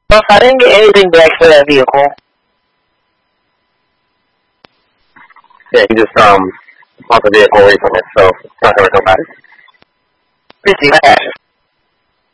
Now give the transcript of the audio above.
Well, I didn't get anything back for that vehicle. Yeah, he just bought the vehicle away from it, so it's not going to come back. 50 cash.